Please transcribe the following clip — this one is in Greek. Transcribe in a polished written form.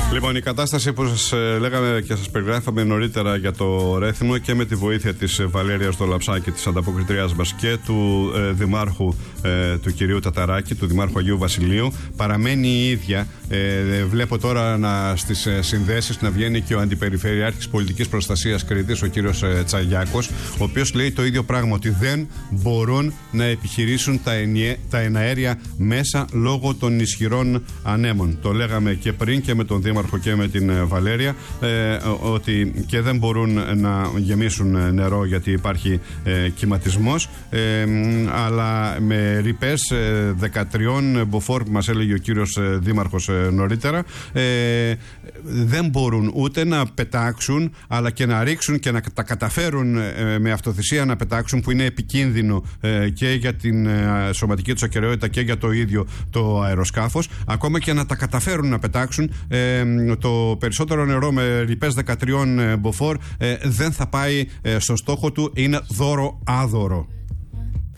Λοιπόν, η κατάσταση που σας λέγαμε και σας περιγράφαμε νωρίτερα για το Ρέθυμνο και με τη βοήθεια της Βαλέριας Δολαψάκη, της ανταποκριτριάς μας, και του Δημάρχου του κυρίου Ταταράκη, του Δημάρχου Αγίου Βασιλείου, παραμένει η ίδια. Βλέπω τώρα στις συνδέσεις να βγαίνει και ο Αντιπεριφερειάρχης Πολιτικής Προστασίας Κρήτης, ο κύριος Τσαγιάκος, ο οποίος λέει το ίδιο πράγμα, ότι δεν μπορούν να επιχειρήσουν τα εναέρια μέσα λόγω των ισχυρών ανέμων. Το λέγαμε και πριν και με τον Δήμαρχο και με την Βαλέρια, ότι και δεν μπορούν να γεμίσουν νερό γιατί υπάρχει κυματισμός, αλλά με ρηπές 13 μποφόρ που μας έλεγε ο κύριος Δήμαρχος νωρίτερα, δεν μπορούν ούτε να πετάξουν αλλά και να ρίξουν και να τα καταφέρουν με αυτοθυσία να πετάξουν, που είναι επικίνδυνο και για την σωματική τους ακεραιότητα και για το ίδιο το αεροσκάφος. Ακόμα και να τα καταφέρουν να πετάξουν, το περισσότερο νερό με ρηπές 13 μποφόρ δεν θα πάει στο στόχο του, είναι δώρο άδωρο.